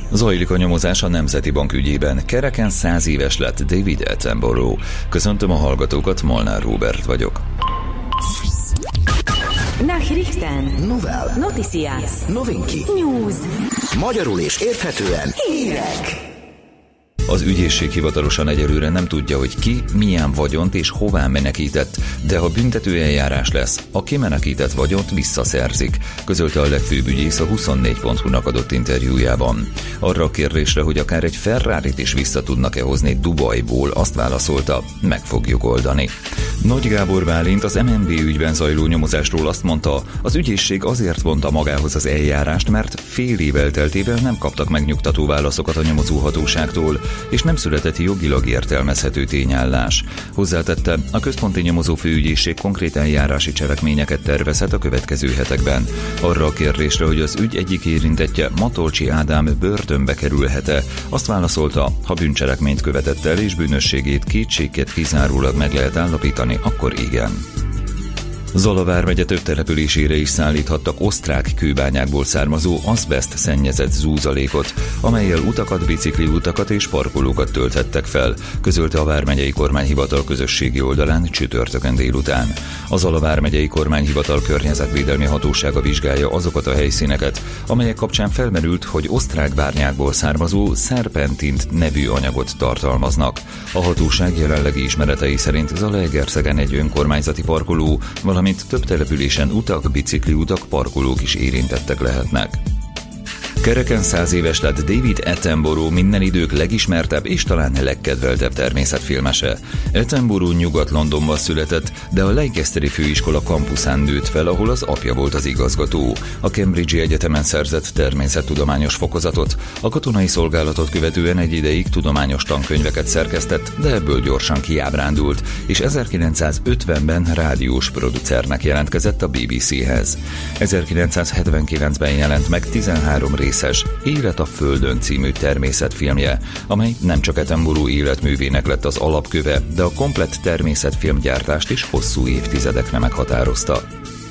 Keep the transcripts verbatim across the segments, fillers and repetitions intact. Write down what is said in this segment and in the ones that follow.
Zajlik a nyomozás a Nemzeti Bank ügyében. Kereken száz éves lett David Attenborough. Köszöntöm a hallgatókat, Molnár Róbert vagyok. Nachrichten, Novel, Noticias, Novinki, News, magyarul és érthetően hírek. Az ügyészség hivatalosan egyelőre nem tudja, hogy ki milyen vagyont és hová menekített, de ha büntetőeljárás lesz, a kimenekített vagyont visszaszerzik, közölte a legfőbb ügyész a huszonnégy pont hu-nak adott interjújában. Arra a kérdésre, hogy akár egy Ferrarit is vissza tudnak-e hozni Dubajból, azt válaszolta, meg fogjuk oldani. Nagy Gábor Bálint az em en bé ügyben zajló nyomozásról azt mondta, az ügyészség azért vonta magához az eljárást, mert fél év elteltével nem kaptak megnyugtató válaszokat a nyomozóhatóságtól, és nem született jogilag értelmezhető tényállás. Hozzátette, a központi nyomozó főügyészség konkrét eljárási cselekményeket tervezhet a következő hetekben. Arra a kérdésre, hogy az ügy egyik érintettje, Matolcsi Ádám börtönbe kerülhet-e, azt válaszolta, ha bűncselekményt követett el és bűnösségét kétségked kizárólag meg lehet állapítani, akkor igen. Zala vármegye több településére is szállíthattak osztrák kőbányákból származó azbeszt szennyezett zúzalékot, amellyel utakat, bicikliutakat és parkolókat tölthettek fel, közölte a vármegyei kormányhivatal közösségi oldalán csütörtökön délután. A Zala vármegyei kormányhivatal környezetvédelmi hatósága vizsgálja azokat a helyszíneket, amelyek kapcsán felmerült, hogy osztrák bárnyákból származó szerpentint nevű anyagot tartalmaznak. A hatóság jelenlegi ismeretei szerint Zalaegerszegen egy önkormányzati parkoló, valamint több településen utak, bicikliutak, parkolók is érintettek lehetnek. Kereken száz éves lett David Attenborough, minden idők legismertebb és talán legkedveltebb természetfilmese. Attenborough Nyugat-Londonban született, de a Leicesteri főiskola kampuszán nőtt fel, ahol az apja volt az igazgató. A Cambridge-i Egyetemen szerzett természettudományos fokozatot, a katonai szolgálatot követően egy ideig tudományos tankönyveket szerkesztett, de ebből gyorsan kiábrándult, és ezerkilencszázötvenben rádiós producernek jelentkezett a bé bé céhez. ezerkilencszázhetvenkilencben jelent meg tizenhárom részes Élet a Földön című természetfilmje, amely nem csak Attenborough életművének lett az alapköve, de a komplett természetfilmgyártást is hosszú évtizedekre meghatározta.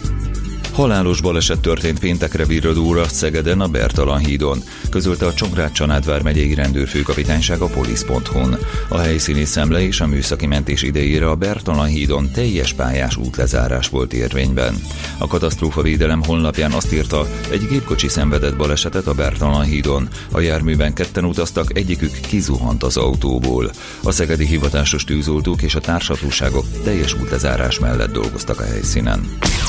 Halálos baleset történt péntekre virradóra Szegeden a Bertalan hídon, közölte a Csongrád-Csanád vármegyei rendőrfőkapitányság a polisz pont hu-n. A helyszíni szemle és a műszaki mentés idejére a Bertalan hídon teljes pályás útlezárás volt érvényben. A katasztrófavédelem honlapján azt írta, egy gépkocsi szenvedett balesetet a Bertalan hídon. A járműben ketten utaztak, egyikük kizuhant az autóból. A szegedi hivatásos tűzoltók és a társhatóságok teljes útlezárás mellett dolgoztak a helyszínen.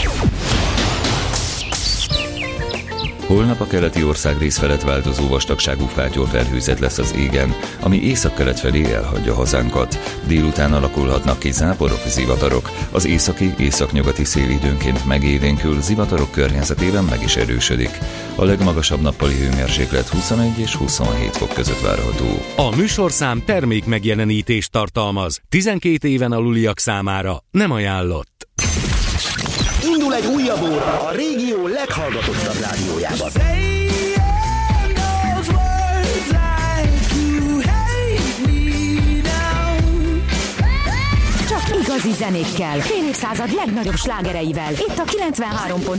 Holnap a keleti országrész felett változó vastagságú fátyolfelhőzet lesz az égen, ami északkelet felé elhagyja hazánkat. Délután alakulhatnak ki záporok, zivatarok. Az északi, északnyugati szél időnként megélénkül, zivatarok környezetében meg is erősödik. A legmagasabb nappali hőmérséklet huszonegy és huszonhét fok között várható. A műsorszám termék megjelenítést tartalmaz. tizenkét éven aluliak számára nem ajánlott. indul egy újabb óra a régió leghallgatottabb rádiójában. Csak igazi zenékkel, fél évszázad legnagyobb slágereivel, itt a kilencvenhárom pont